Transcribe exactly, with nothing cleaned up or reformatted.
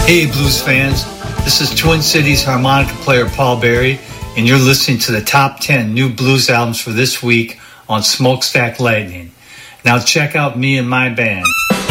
Hey blues fans, this is Twin Cities harmonica player Paul Berry, and you're listening to the top ten new blues albums for this week on Smokestack Lightning. Now check out me and my band.